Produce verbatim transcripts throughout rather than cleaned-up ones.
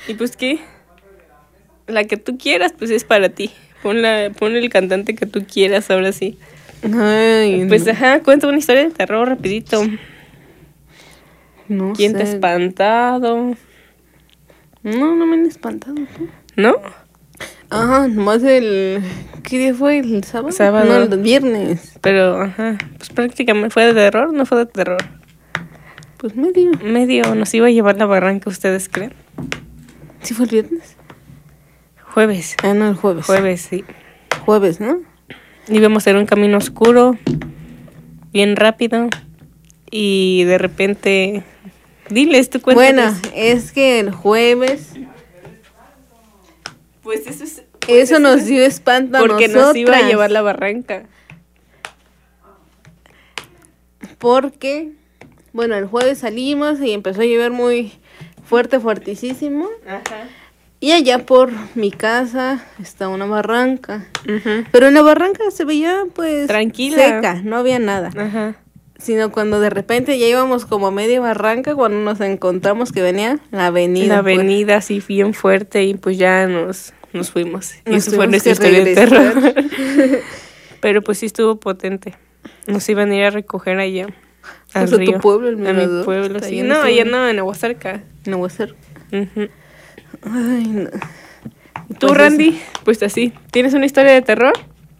¿Y pues qué? La que tú quieras, pues es para ti. Pon, la, pon el cantante que tú quieras, ahora sí. Ay, Pues no. ajá, cuenta una historia de terror rapidito. No ¿Quién sé. te ha espantado? No, no me han espantado, ¿tú? ¿No? Ajá, nomás el... ¿Qué día fue? ¿El sábado? Sábado. No, el viernes. Pero, ajá, pues prácticamente fue de terror, no fue de terror. Pues medio. Medio nos iba a llevar la barranca, ¿ustedes creen? ¿Sí fue el viernes? Jueves. Ah, no, el jueves. Jueves, sí. Jueves, ¿no? Íbamos en un camino oscuro, bien rápido, y de repente... Diles, tú cuéntales. Bueno, es que el jueves... Pues eso es... Eso pues nos es- dio espanto a Porque nosotras. nos iba a llevar la barranca. Porque, bueno, el jueves salimos y empezó a llover muy fuerte, fuertísimo. Ajá. Y allá por mi casa está una barranca. Ujú. Pero en la barranca se veía, pues, Tranquila. seca, no había nada. Ajá. Sino cuando de repente ya íbamos como a media barranca, cuando nos encontramos que venía la avenida. La pues. avenida así bien fuerte y pues ya nos, nos fuimos. Y Nos eso fue tuvimos nuestra que historia de regresar. terror. Pero pues sí estuvo potente. Nos iban a ir a recoger allá. Al Pues a tu río. pueblo, el A mi mirador. pueblo, Está sí. lleno, No, está allá bueno. no, en Aguasarca. No voy a hacer. Ujú. Ay, no. Tú, Pues Randy, eso. pues así. ¿Tienes una historia de terror?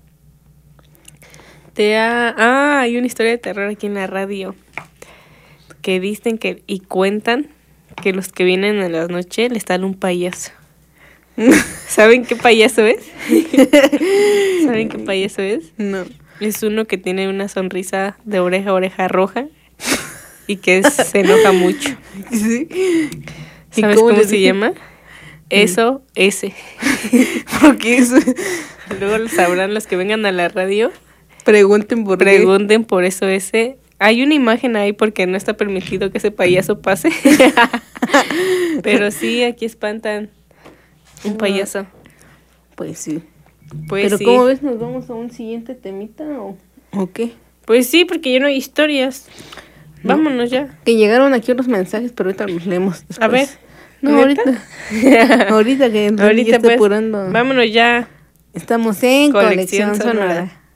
Te ha... Ah, hay una historia de terror aquí en la radio. Que dicen que y cuentan que los que vienen en la noche les sale un payaso. ¿Saben qué payaso es? ¿Saben qué payaso es? No. Es uno que tiene una sonrisa de oreja a oreja roja y que se enoja mucho. Sí. ¿Y ¿Sabes cómo cómo, le se dije? llama? Eso, ese. Porque eso. Luego lo sabrán los que vengan a la radio. Pregunten por qué. Pregunten por eso ese. Hay una imagen ahí porque no está permitido que ese payaso pase. Pero sí, aquí espantan un payaso. Pues sí. Pues Pero sí. ¿cómo ves? ¿Nos vamos a un siguiente temita o, o qué? Pues sí, porque ya no hay historias. No. Vámonos ya. Que llegaron aquí unos mensajes, pero ahorita los leemos después. A ver. No, ¿neta? ahorita. ahorita que Enrique Ahorita ya está pues. apurando. Vámonos ya. Estamos en Colección Colección, Sonora. Sonora.